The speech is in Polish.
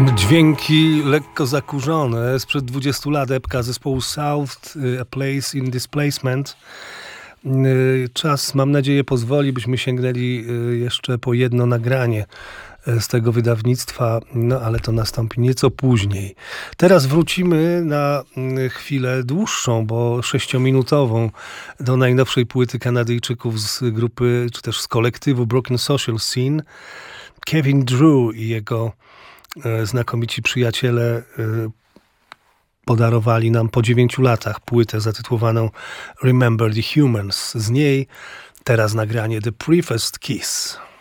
Dźwięki lekko zakurzone sprzed 20 lat, epka zespołu South, A Place in Displacement. Czas, mam nadzieję, pozwoli, byśmy sięgnęli jeszcze po jedno nagranie z tego wydawnictwa, no ale to nastąpi nieco później. Teraz wrócimy na chwilę dłuższą, bo 6-minutową, do najnowszej płyty Kanadyjczyków z grupy, czy też z kolektywu Broken Social Scene. Kevin Drew i jego znakomici przyjaciele podarowali nam po 9 latach płytę zatytułowaną Remember the Humans. Z niej teraz nagranie The Briefest Kiss.